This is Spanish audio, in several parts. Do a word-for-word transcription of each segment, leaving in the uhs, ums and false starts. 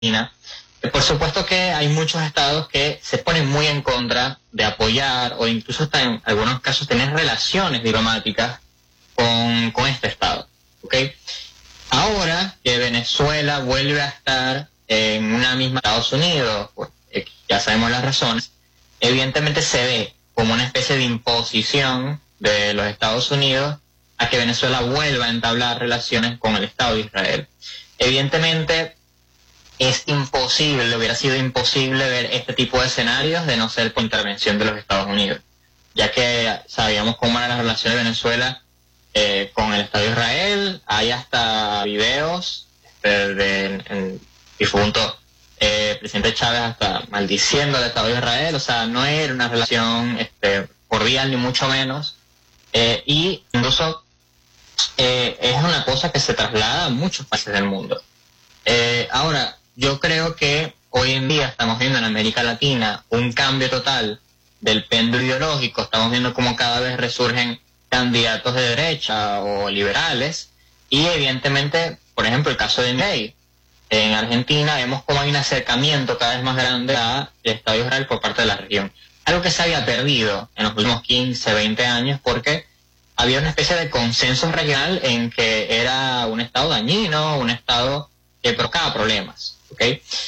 Argentina. Por supuesto que hay muchos estados que se ponen muy en contra de apoyar o incluso hasta en algunos casos tener relaciones diplomáticas con, con este estado, ¿ok? Ahora que Venezuela vuelve a estar en una misma Estados Unidos, pues, eh, ya sabemos las razones, evidentemente se ve como una especie de imposición de los Estados Unidos a que Venezuela vuelva a entablar relaciones con el Estado de Israel. Evidentemente es imposible, hubiera sido imposible ver este tipo de escenarios de no ser por intervención de los Estados Unidos, ya que sabíamos cómo eran las relaciones de Venezuela eh, con el Estado de Israel. Hay hasta videos este, del difunto eh, presidente Chávez hasta maldiciendo al Estado de Israel. O sea, no era una relación este, cordial ni mucho menos, eh, y incluso eh, es una cosa que se traslada a muchos países del mundo. Eh, ahora, yo creo que hoy en día estamos viendo en América Latina un cambio total del péndulo ideológico. Estamos viendo cómo cada vez resurgen candidatos de derecha o liberales, y evidentemente, por ejemplo, el caso de Milei en Argentina, vemos cómo hay un acercamiento cada vez más grande al Estado de Israel por parte de la región. Algo que se había perdido en los últimos quince, veinte años, porque había una especie de consenso regional en que era un Estado dañino, un Estado que provocaba problemas, ¿ok?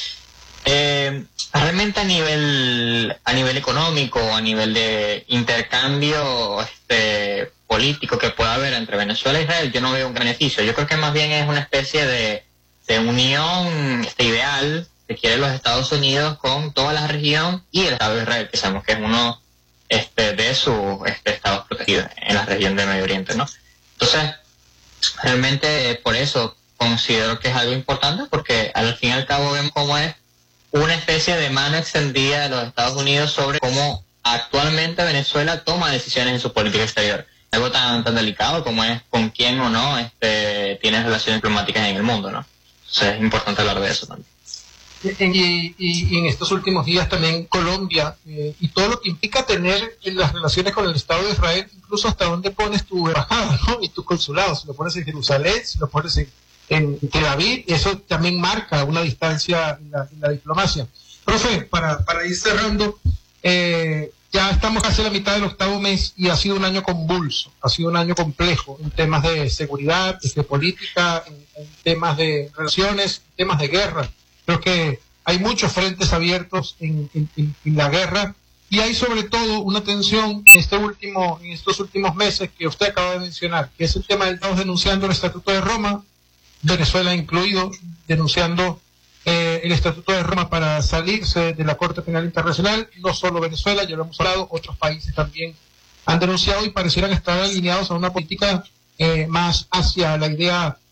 Eh, realmente a nivel a nivel económico, a nivel de intercambio este, político que pueda haber entre Venezuela e Israel, yo no veo un beneficio. Yo creo que más bien es una especie de, de unión este, ideal que quieren los Estados Unidos con toda la región y el Estado de Israel, que sabemos que es uno este, de sus este, estados protegidos en la región del Medio Oriente, ¿no? Entonces, realmente eh, por eso considero que es algo importante, porque al fin y al cabo vemos cómo es una especie de mano extendida de los Estados Unidos sobre cómo actualmente Venezuela toma decisiones en su política exterior. Algo tan tan delicado como es con quién o no este, tiene relaciones diplomáticas en el mundo, ¿no? Entonces es importante hablar de eso también. Y, y, y en estos últimos días también Colombia, eh, y todo lo que implica tener en las relaciones con el Estado de Israel, incluso hasta dónde pones tu embajada, ¿no? Y tu consulado, si lo pones en Jerusalén, si lo pones en en Tel Aviv, eso también marca una distancia en la, en la diplomacia. Profe, para, para ir cerrando, eh, ya estamos casi a la mitad del octavo mes y ha sido un año convulso, ha sido un año complejo en temas de seguridad, de política, en, en temas de relaciones, en temas de guerra. Creo que hay muchos frentes abiertos en, en, en, en la guerra, y hay sobre todo una tensión en este último, en estos últimos meses que usted acaba de mencionar, que es el tema del estamos denunciando el Estatuto de Roma, Venezuela incluido, denunciando eh, el Estatuto de Roma para salirse de la Corte Penal Internacional. No solo Venezuela, ya lo hemos hablado, otros países también han denunciado y parecieran estar alineados a una política eh, más hacia la idea